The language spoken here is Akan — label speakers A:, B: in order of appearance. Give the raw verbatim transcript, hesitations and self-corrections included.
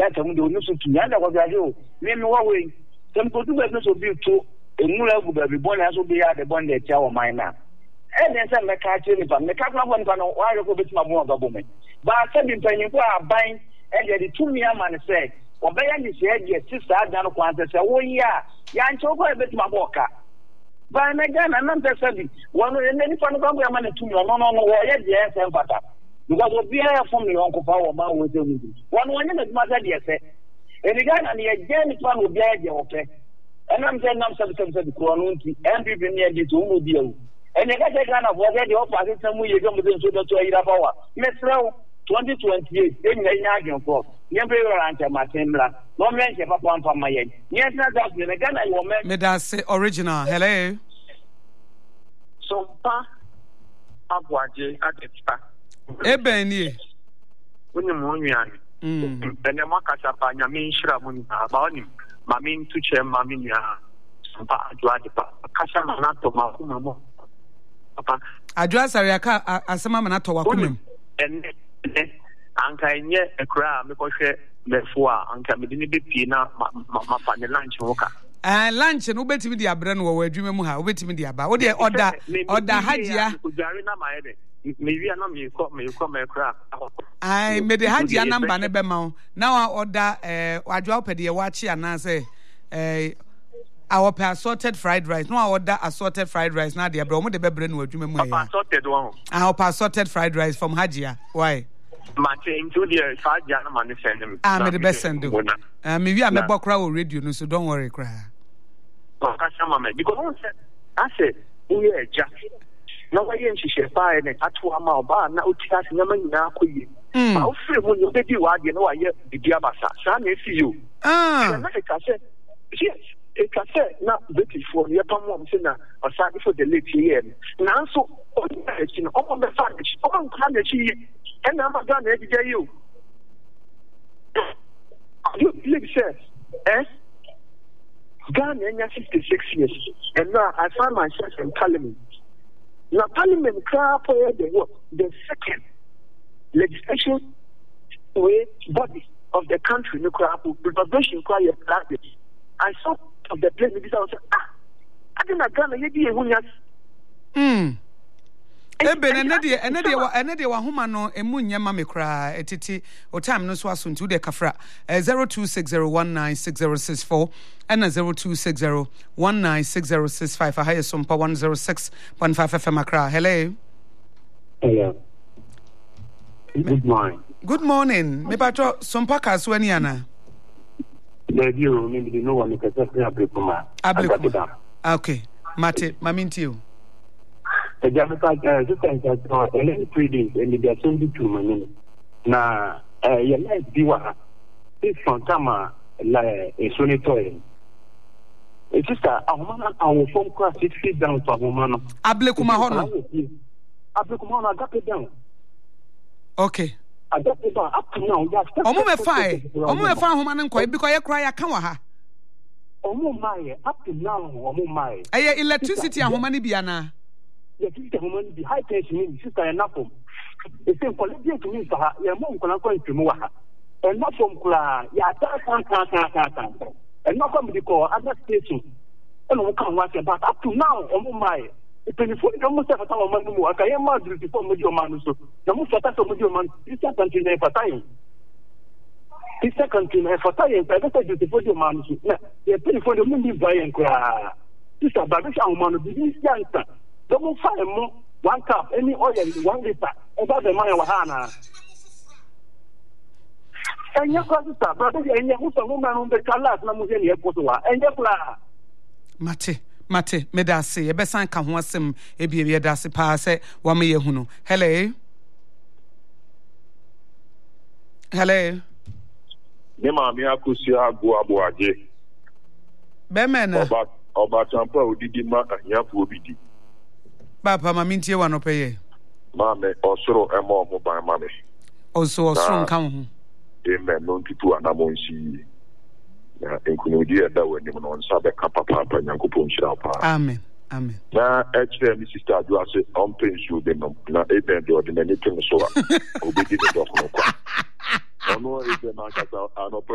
A: na tamu de onu so tu ya da kwaje o me me wa we tem ko tu be no so bi to enura gu ba bi bon na so bi ya de bon de tia wo man na e den se me ka che ni pa me ka kwa bon pa no wa re ko betima bo ga bo me ba se bi panyin ko aban e de de tumi ama ne se obeya ni se de sister adan ko ante se wo ya ya ncho ko e betima bo ka ba na ga na na pesa bi wono ne ni pa no ko ama ne tumi no no no wo ye de e se mpata because obi ya from the uncle power ma wo se mu wono wonye na duma se de se e ni ga na ne ye je ni pa no obi ya je wo pe enam se nam se se se ko no nti M P P ni e di to mu bi ewu ene ga se ga na bo se de o pa se mu ye ga mu se so do to ira power mesrew twenty twenty-eight enya nya agen ko nyembe yo rancha matemla no menche papa ampa maye nyenta za ne ga na yo me
B: me da say original hello
C: so pa abwaje adepa
B: eben ni
C: woni mo nwian mm ene makasa pa nya me nhira mo ni ba oni ma me ntuche ma me nya so pa adwade pa kasa na to ma ko mo papa
B: adwa sare aka asema ma na to wakomem
C: ene anka enye ekra me ko hwe lefo a anka me dini be pie na ma fa ne lunch woka
B: eh lunch no betimi di abre no wo adwuma mu ha wo betimi di aba wo de order order hajia
C: kujari na ma ede me wi na me ko me ko me ekra
B: ai me de hajia number ne be ma na wa order eh adwa opede ye wa chi ana say eh our assorted fried rice no order assorted fried rice na de abre mo de bebre no adwuma mu ya
C: assorted one
B: our assorted fried rice from hajia why
C: Mate into the Hajia na man send them.
B: Ah, me the best send do. Ah, me we am bokra o radio no so don't worry cry.
C: Oh, kasama me because one said I said we are just no way in she pa e atu ama oba na utika se nyama nyina akoyi. Ma o free mo no be di wa de no aye bibia basa. Sa na efi you.
B: Ah.
C: Na e ka se yes, e ka se na beti for ye pa mo se na o sa before the late year. Na so o na chi no o mo be fa chi. O mo ka na chi and I'm not done every day. You, you, look, sir, eh? Ghana, fifty-six years, and now I find myself in Parliament. Now, Parliament, the what? The second legislation way body of the country, no crap, reservation, quiet, I saw of the place, I was ah, I didn't Ghana, you be a winner.
B: Hmm. Ebe na de ene de wa ene de wa homa no emu nyema me kra etiti o time no so asuntu de kafra zero two six zero one nine six zero six four and zero two six zero one nine six zero six five higher sompa one oh six point five F M Accra. Hello.
D: Hello. Good morning.
B: Good morning. Me patro sompa kaso ani ana.
D: The you me no one me kasa abrekuma.
B: Abrekuma. Okay. Mate, maminti you.
D: The Jamaica just uh eleven three days and they are sending to money. Na uh your life biwa this from Tama la a sonitoy. It's just a woman our phone class it feet down to a woman.
B: Ablekuma hono.
D: Ablekuma hono got it down.
B: Okay.
D: I got it down up to now.
B: Omo me fine. Omo me fine woman nko because you cry aka wa ha.
D: Omo my up to now omo my.
B: Eh electricity a woman bi ana.
D: The sister woman be high tension sister enough. The same quality to me for her, your mom can go into Moa. And not from Kula, ya can can and not come to call other station. And we can watch about up to now, oh my. If you put almost a thousand money more, I am mad to form with your man. So the most of that of your man, this country for time. This country for time, I don't you to put your man. They pay for the money by and cry. This is a babish woman, this youngster. Don't find more one cup, any oil, one liter, about the money of Hana. And your sister, brother, and your woman on the Kalas, Namuzi, Potua, and your plan.
B: Mate, Mate, Medasi, a besan can want some a be a dasi pass, one me huno. Hello. Hello.
E: Nema mi akusia go abuaje.
B: Bemena.
E: Oba oba champa odidi ma anyafu obidi.
B: Papa mamintie wa no peye.
E: Mame osoro emo mo ban mame.
B: Oso osoro nkan ho.
E: Amen no ntitu anamo nsi. Na enkunodi eda wani mo no nsa be kapa papa nyankopon hira pa.
B: Amen. Amen.
E: Na echre mi sister adu ase on pension de no na amen de ordinary thing so. Obedi de dokno kwa. Ono ebe na kasa ano